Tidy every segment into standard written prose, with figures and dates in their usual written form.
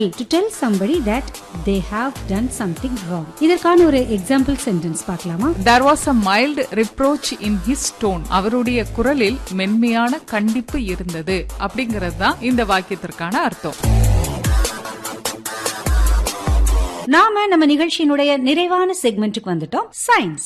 to tell somebody that they have done something wrong. இதற்கான ஒரு example sentence பார்க்கலாமா? There was a mild reproach in his tone. அவருடைய குரலில் மென்மையான கண்டிப்பு இருந்தது அப்படிங்கிறது தான் இந்த வாக்கியத்திற்கான அர்த்தம். நாம நம்ம நிகழ்ச்சியினுடைய நிறைவான செக்மெண்ட்டுக்கு வந்துட்டோம். சயின்ஸ்.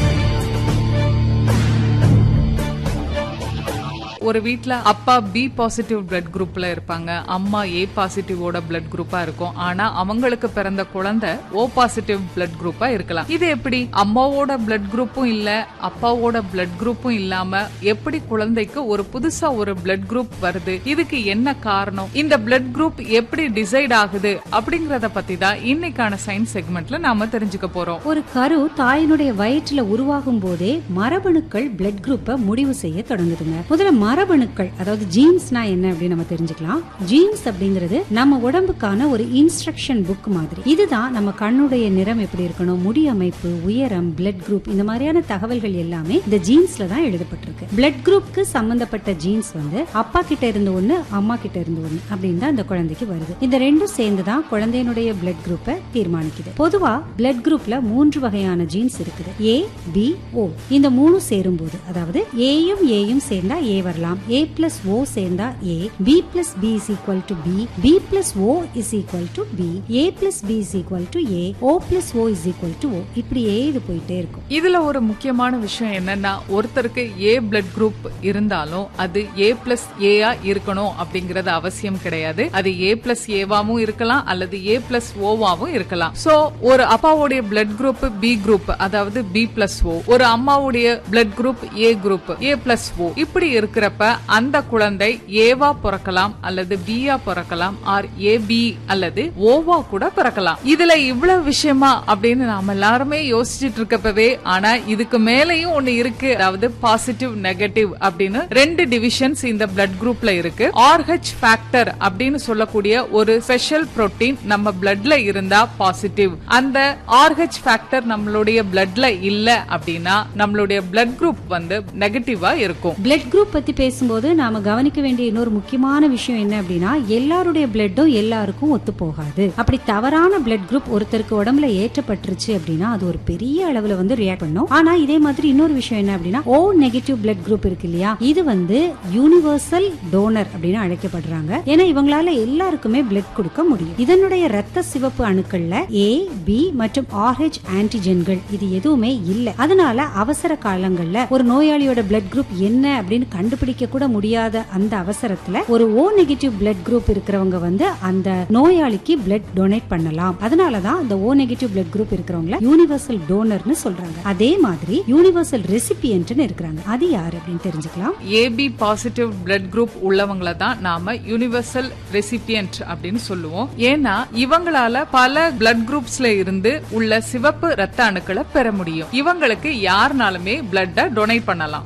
ஒரு வீட்ல அப்பா பி பாசிட்டிவ் பிளட் குரூப்ல இருப்பாங்க, அம்மா ஏ பாசிட்டிவோட பிளட் குரூப்பா இருக்கும். ஆனா அவங்களுக்கு பிறந்த குழந்தை ஓ பாசிட்டிவ் பிளட் குரூப்பா இருக்கலாம். இது எப்படி? அம்மாவோட பிளட் குரூப்பும் இல்ல, அப்பாவோட பிளட் குரூப்பும் இல்லாம எப்படி குழந்தைக்கு ஒரு புதுசா ஒரு பிளட் குரூப் வருது? இதுக்கு என்ன காரணம்? இந்த பிளட் குரூப் எப்படி டிசைட் ஆகுது அப்படிங்கறத பத்தி தான் இன்னைக்கான சயின்ஸ் செக்மெண்ட்ல நாம தெரிஞ்சுக்க போறோம். ஒரு கரு தாயினுடைய வயிற்றுல உருவாகும் போதே மரபணுக்கள் பிளட் குரூப்பை முடிவு செய்ய தொடங்குதுங்க. முதல்ல மரபணுக்கள், அதாவது ஜீன்ஸ்னா என்ன அப்படின்னு நம்ம தெரிஞ்சுக்கலாம். ஜீன்ஸ் அப்படிங்கிறது நம்ம உடம்புக்கான ஒரு இன்ஸ்ட்ரக்ஷன் புக் மாதிரி. இதுதான் நம்ம கண்ணுடைய நிறம் எப்படி இருக்கணும், முடி அமைப்பு, உயரம், பிளட் குரூப், இந்த மாதிரியான தகவல்கள் எல்லாமே இந்த ஜீன்ஸ்ல தான் எழுதப்பட்டிருக்கு. பிளட் குரூப்க்கு சம்பந்தப்பட்ட ஜீன்ஸ் அப்பா கிட்ட இருந்து ஒண்ணு, அம்மா கிட்ட இருந்து ஒண்ணு அப்படின்னு தான் இந்த குழந்தைக்கு வருது. இந்த ரெண்டும் சேர்ந்து தான் குழந்தையினுடைய பிளட் குரூப்பை தீர்மானிக்குது. பொதுவா பிளட் குரூப்ல 3 வகையான ஜீன்ஸ் இருக்குது. ஏ, பி, ஓ. இந்த 3 சேரும் போது, அதாவது ஏயும் ஏயும் சேர்ந்தா ஏ வரலாம், A plus O சேர்ந்தா A, B plus B is equal to B, B plus O is equal to B, A plus B is equal to A, O plus O is equal to O. இப்படியே இது போயிட்டே இருக்கும். இதுல ஒரு முக்கியமான விஷயம் என்னன்னா, ஒருத்தருக்கு ஏ பிளட் குரூப் இருந்தாலும் அது ஏ பிளஸ் ஏயா இருக்கணும் அப்படிங்கறது அவசியம் கிடையாது. அது ஏ பிளஸ் ஏவாவும் இருக்கலாம் அல்லது ஏ பிளஸ் ஓவாவும் இருக்கலாம். சோ ஒரு அப்பாவுடைய பிளட் குரூப் பி குரூப், அதாவது பி பிளஸ் ஓ, ஒரு அம்மாவுடைய blood group A group A plus ஓ, இப்படி இருக்கிறப்ப அந்த குழந்தை ஏவா பிறக்கலாம் அல்லது பியா பிறக்கலாம், ஆர் ஏபி அல்லது ஓவா கூட பிறக்கலாம். இதுல இவ்வளவு விஷயமா அப்படின்னு நாம எல்லாருமே யோசிச்சுட்டு இருக்கப்பவே, ஆனா இதுக்கு மேலையும் ஒண்ணு இருக்கு. அதாவது பாசிட்டிவ் நெகட்டிவ் அப்படின்னு 2 டிவிஷன்ஸ் இந்த பிளட் குரூப்ல இருக்கு. RH ஃபேக்டர் அப்படின்னு சொல்லக்கூடிய ஒரு ஸ்பெஷல் புரோட்டீன் நம்ம பிளட்ல இருந்தா பாசிட்டிவ், அந்த RH ஃபேக்டர் நம்மளுடைய பிளட்ல இல்ல அப்படின்னா நம்மளுடைய பிளட் குரூப் நெகட்டிவா இருக்கும். பிளட் குரூப் பத்தி பேசும்போது நாம கவனிக்க வேண்டிய இன்னொரு முக்கியமான விஷயம் என்ன அப்படின்னா, எல்லாருடைய பிளட்டும் எல்லாருக்கும் ஒத்து போகாது. அப்படி தவறான பிளட் குரூப் ஒருத்தருக்கு உடம்புல ஏற்றப்பட்டுருச்சு அப்படின்னா அது ஒரு பெரிய அளவுல ரியாக்ட் பண்ணும். ஆனா இதே மாதிரி இன்னொரு விஷயம் என்ன அப்படின்னா, ஓ நெகட்டிவ் பிளட் குரூப் இருக்கு இல்லையா, இது யூனிவர்சல் டோனர் அப்படின்னு அழைக்கப்படுறாங்க. ஏன்னா இவங்களால எல்லாருக்குமே பிளட் கொடுக்க முடியும். இதனுடைய ரத்த சிவப்பு அணுக்கள்ல ஏ, பி மற்றும் RH ஆன்டிஜென்கள் இது எதுவுமே இல்ல. அதனால அவசர காலங்கள்ல ஒரு நோயாளியோட பிளட் குரூப் என்ன அப்படின்னு கண்டுபிடிக்க கூட முடியாத அந்த அவசரத்துல ஒரு ஓ நெகட்டிவ் பிளட் குரூப் இருக்கிறவங்க அந்த நோயாளிக்கு பிளட் டொனேட் பண்ணலாம். அதனாலதான் அந்த ஓ நெகட்டிவ் பிளட் குரூப் இருக்கிறவங்க யூனிவர்சல் டோனர்னு சொல்றாங்க. அதே மாதிரி யூனிவர்சல் ரெசிபியன்ட்னு இருக்காங்க. அது யாரு அப்படின்னு தெரிஞ்சுக்கலாம். ஏபி பாசிட்டிவ் பிளட் குரூப் உள்ளவங்கள தான் நாம யூனிவர்சல் ரெசிபியன்ட் அப்படின்னு சொல்லுவோம். ஏன்னா இவங்களால பல பிளட் குரூப்ஸ்ல இருந்து உள்ள சிவப்பு ரத்த அணுக்களை பெற முடியும். இவங்களுக்கு யாருனாலுமே பிளட்ட டொனேட் பண்ணலாம்.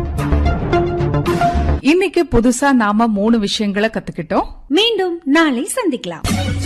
இன்னைக்கு புதுசா நாம 3 விஷயங்களை கத்துக்கிட்டோம். மீண்டும் நாளை சந்திக்கலாம்.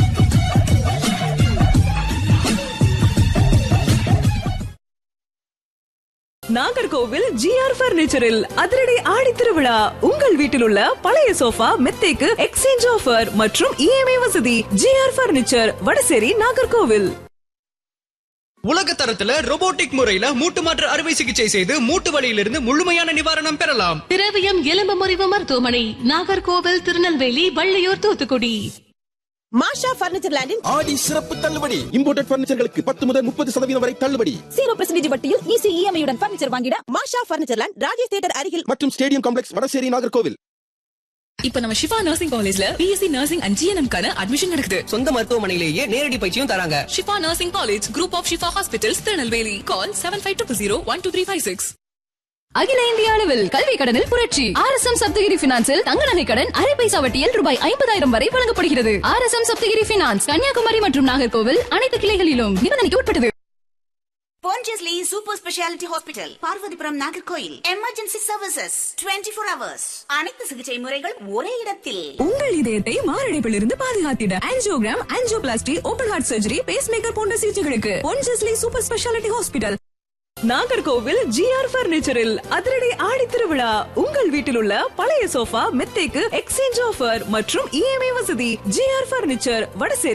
நாகர்கோவில் GR பர்னிச்சரில் அதிரடி ஆடி திருவிழா. உங்கள் வீட்டில் உள்ள பழைய சோஃபா மெத்தைக்கு எக்ஸ்சேஞ்ச் ஆஃபர் மற்றும் EMI வசதி. GR furniture, Vadasery, Nagercoil. உலக தரத்துல ரோபோட்டிக் முறையில மூட்டு மாற்று அறுவை சிகிச்சை செய்து மூட்டு வலியிலிருந்து முழுமையான நிவாரணம் பெறலாம். திரவியம் எலும்பு முறிவு மருத்துவமனை, நாகர்கோவில், திருநெல்வேலி, வள்ளியூர், தூத்துக்குடி. மாஷா பர்னிச்சர் லேண்டின் ஆடி சிறப்பு தள்ளுபடி. இம்போர்ட்டட் பர்னிச்சர்களுக்கு 10 முதல் 30% வரை தள்ளுபடி. 0% வட்டியில் ஈஸி EMI உடன் பர்னிச்சர் வாங்கிட மாஷா பர்னிச்சர் லேண்ட், ராஜேஷ் தியேட்டர் அருகில் மற்றும் ஸ்டேடியம் காம்ப்ளெக்ஸ், வடசேரி, நாகர்கோவில். இப்ப நம்ம ஷிஃபா நர்சிங் காலேஜ்ல BSc நர்சிங் அண்ட் GNM கான அட்மிஷன் நடக்குது. சொந்த மருத்துவமனையிலேயே நேரடி பயிற்சியும் தராங்க. Shifa nursing college, group of Shifa hospitals, Tirunelveli. கால் 7520123356. அகில இந்திய அளவில் கல்வி கடனில் புரட்சி. RSM சப்தகிரி பினான்சில் தங்க நகை கடன் அரை பைசா வட்டியில் ரூபாய் 50,000 வரை வழங்கப்படுகிறது. RSM சப்தகிரி பினான்ஸ், கன்னியாகுமரி மற்றும் நாகர்கோவில் அனைத்து கிளைகளிலும் நிபந்தனைக்கு உட்பட்டது. Pondicherry Super Speciality Hospital, Parvathipuram, Nagercoil. Emergency services 24 hours. அனைத்து சிகிச்சை முறைகள் ஒரே இடத்தில். உங்கள் இதயத்தை மாரடைப்பிலிருந்து பாதுகாத்திட angiogram, angioplasty, open heart surgery, base maker போன்ற சிகிச்சைகளுக்கு Pondicherry Super Speciality Hospital. Nagercoil GR பர்னிச்சரில் அதிரடி ஆடி திருவிழா. உங்கள் வீட்டில் உள்ள பழைய சோஃபா மெத்தைக்கு எக்ஸ்சேஞ்ச் ஆஃபர் மற்றும் இஎம்ஐ வசதி. GR furniture, Vadasery.